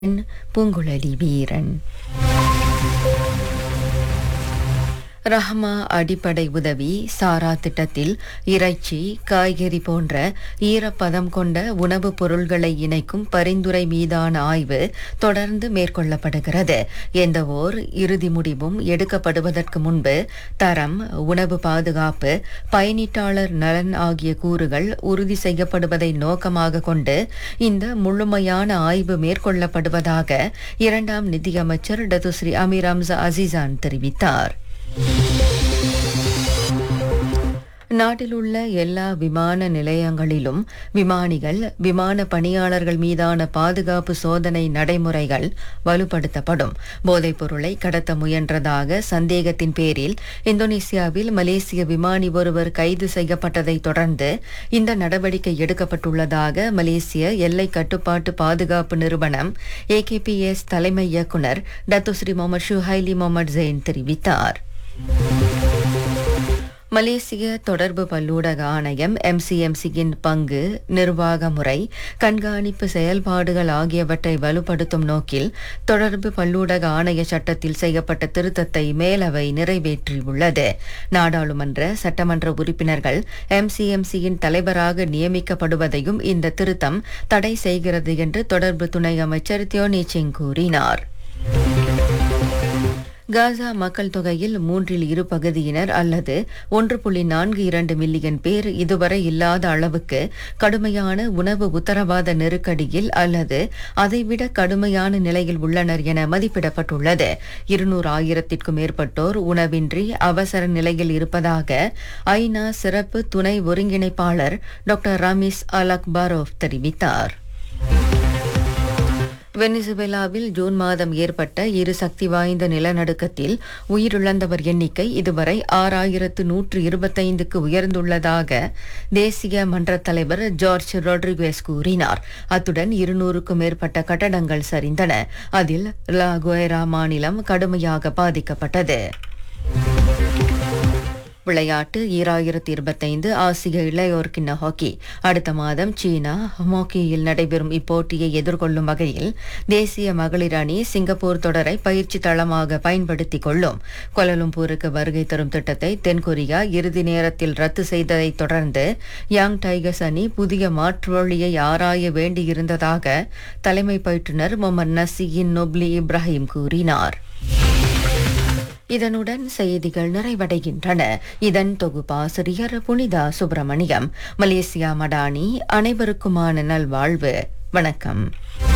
பூங்குழலி வீரன். ரஹ்மா அடிப்படை உதவி சாரா திட்டத்தில் இறைச்சி, காய்கறி போன்ற ஈரப்பதம் கொண்ட உணவுப் பொருள்களை இணைக்கும் பரிந்துரை மீதான ஆய்வு தொடர்ந்து மேற்கொள்ளப்படுகிறது. எந்தவோர் இறுதி முடிவும் எடுக்கப்படுவதற்கு முன்பு தரம், உணவு பாதுகாப்பு, பயனீட்டாளர் நலன் ஆகிய கூறுகள் உறுதி செய்யப்படுவதை நோக்கமாக கொண்டு இந்த முழுமையான ஆய்வு மேற்கொள்ளப்படுவதாக இரண்டாம் நிதியமைச்சர் டத்துஸ்ரீ அமீர் ஹம்சா அசீசான் தெரிவித்தார். நாட்டில் உள்ள எல்லா விமான நிலையங்களிலும் விமானிகள், விமான பணியாளர்கள் மீதான பாதுகாப்பு சோதனை நடைமுறைகள் வலுப்படுத்தப்படும். போதைப் பொருளை கடத்த முயன்றதாக சந்தேகத்தின் பேரில் இந்தோனேசியாவில் மலேசிய விமானி ஒருவர் கைது செய்யப்பட்டதை தொடர்ந்து இந்த நடவடிக்கை எடுக்கப்பட்டுள்ளதாக மலேசிய எல்லை கட்டுப்பாட்டு பாதுகாப்பு நிறுவனம் AKPS தலைமை இயக்குநர் டத்துஸ்ரீ முகமது ஷுஹைலி முகமது ஜெயின் தெரிவித்தார். மலேசிய தொடர்பு பல்லூடக ஆணையம் MCMCயின் பங்கு, நிர்வாக முறை, கண்காணிப்பு செயல்பாடுகள் ஆகியவற்றை வலுப்படுத்தும் நோக்கில் தொடர்பு பல்லூடக ஆணைய சட்டத்தில் செய்யப்பட்ட திருத்தத்தை மேலவை நிறைவேற்றியுள்ளது. நாடாளுமன்ற, சட்டமன்ற உறுப்பினர்கள் MCMCயின் தலைவராக நியமிக்கப்படுவதையும் இந்த திருத்தம் தடை செய்கிறது என்று தொடர்பு துணை அமைச்சர் தியோனி சிங் கூறினார். காசா மக்கள் தொகையில் 1/3 பகுதியினர் அல்லது 1.42 மில்லியன் பேர் இதுவரை இல்லாத அளவுக்கு கடுமையான உணவு உத்தரவாத நெருக்கடியில் அல்லது அதைவிட கடுமையான நிலையில் உள்ளனர் என மதிப்பிடப்பட்டுள்ளது. 200,000க்கும் மேற்பட்டோர் உணவின்றி அவசர நிலையில் இருப்பதாக ஐநா சிறப்பு துணை ஒருங்கிணைப்பாளர் டாக்டர் ராமிஸ் அல் அக்பாரோவ் தெரிவித்தார். வெனிசுவேலாவில் ஜூன் மாதம் ஏற்பட்ட இரு சக்தி வாய்ந்த நிலநடுக்கத்தில் உயிரிழந்தவர் எண்ணிக்கை இதுவரை 6,125க்கு உயர்ந்துள்ளதாக தேசிய மன்ற தலைவர் ஜார்ஜ் ரொட்ரிகுவேஸ் கூறினார். அத்துடன் 200க்கும் மேற்பட்ட கட்டடங்கள் சரிந்தன. அதில் லா குவேரா மாநிலம் கடுமையாக பாதிக்கப்பட்டது. விளையாட்டு 2025 ஆசிய இளையோர் கிண்ண ஹாக்கி அடுத்த மாதம் சீனா ஹமோக்கியில் நடைபெறும் இப்போட்டியை எதிர்கொள்ளும் வகையில் தேசிய மகளிர் அணி சிங்கப்பூர் தொடரை பயிற்சி தளமாக பயன்படுத்திக் கொள்ளும். கோலாலம்பூருக்கு வருகை தரும் திட்டத்தை தென்கொரியா இறுதி நேரத்தில் ரத்து செய்ததைத் தொடர்ந்து யங் டைகர்ஸ் அணி புதிய மாற்று வழியை ஆராய வேண்டியிருந்ததாக தலைமை பயிற்றுநர் முகமது நசீயின் நொப்லி இப்ராஹிம் கூறினார். இதனுடன் செய்திகள் நிறைவடைகின்றன. இதன் தொகுப்பாசிரியர் புனிதா சுப்பிரமணியம். மலேசியா மடானி. அனைவருக்குமான நல்வாழ்வு. வணக்கம்.